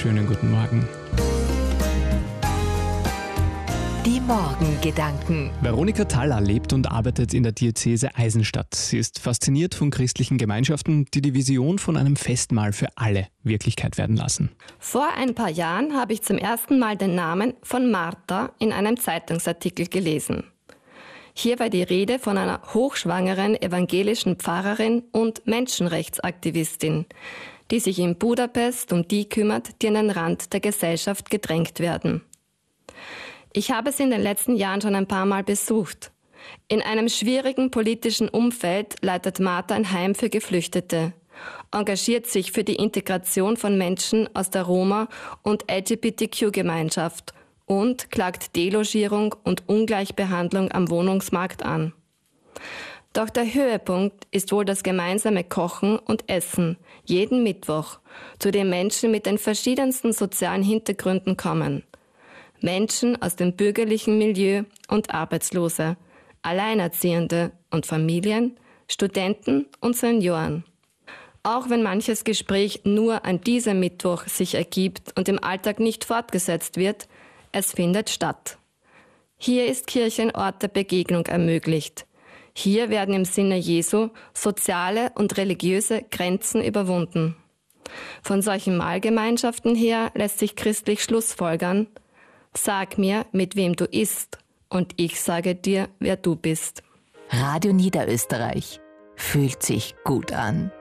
Schönen guten Morgen. Die Morgengedanken. Veronika Thaler lebt und arbeitet in der Diözese Eisenstadt. Sie ist fasziniert von christlichen Gemeinschaften, die die Vision von einem Festmahl für alle Wirklichkeit werden lassen. Vor ein paar Jahren habe ich zum ersten Mal den Namen von Martha in einem Zeitungsartikel gelesen. Hier war die Rede von einer hochschwangeren evangelischen Pfarrerin und Menschenrechtsaktivistin, die sich in Budapest um die kümmert, die an den Rand der Gesellschaft gedrängt werden. Ich habe sie in den letzten Jahren schon ein paar Mal besucht. In einem schwierigen politischen Umfeld leitet Martha ein Heim für Geflüchtete, engagiert sich für die Integration von Menschen aus der Roma- und LGBTQ-Gemeinschaft und klagt Delogierung und Ungleichbehandlung am Wohnungsmarkt an. Doch der Höhepunkt ist wohl das gemeinsame Kochen und Essen, jeden Mittwoch, zu dem Menschen mit den verschiedensten sozialen Hintergründen kommen. Menschen aus dem bürgerlichen Milieu und Arbeitslose, Alleinerziehende und Familien, Studenten und Senioren. Auch wenn manches Gespräch nur an diesem Mittwoch sich ergibt und im Alltag nicht fortgesetzt wird, es findet statt. Hier ist Kirche ein Ort der Begegnung ermöglicht. Hier werden im Sinne Jesu soziale und religiöse Grenzen überwunden. Von solchen Mahlgemeinschaften her lässt sich christlich schlussfolgern: Sag mir, mit wem du isst, und ich sage dir, wer du bist. Radio Niederösterreich. Fühlt sich gut an.